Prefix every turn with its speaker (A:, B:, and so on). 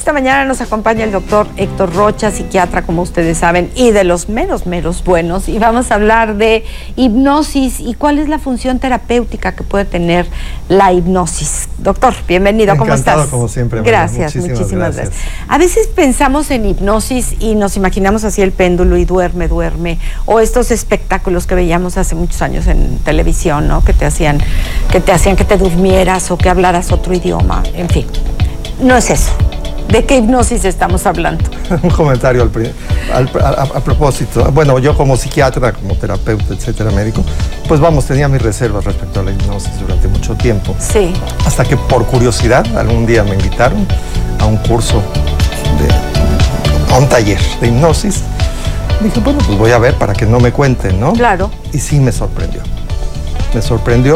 A: esta mañana nos acompaña el doctor Héctor Rocha, psiquiatra, como ustedes saben, y de los meros buenos, y vamos a hablar de hipnosis y cuál es la función terapéutica que puede tener la hipnosis. Doctor, bienvenido, ¿cómo estás?
B: Encantado, como siempre.
A: Gracias, muchísimas gracias. A veces pensamos en hipnosis y nos imaginamos así el péndulo y duerme, o estos espectáculos que veíamos hace muchos años en televisión, ¿no? Que te hacían que te durmieras o que hablaras otro idioma, en fin. No es eso. ¿De qué hipnosis estamos hablando?
B: Un comentario a propósito. Bueno, yo como psiquiatra, como terapeuta, etcétera, médico, pues vamos, tenía mis reservas respecto a la hipnosis durante mucho tiempo.
A: Sí.
B: Hasta que por curiosidad, algún día me invitaron a un curso, a un taller de hipnosis. Dije, bueno, pues voy a ver para que no me cuenten, ¿no?
A: Claro.
B: Y sí me sorprendió. Me sorprendió.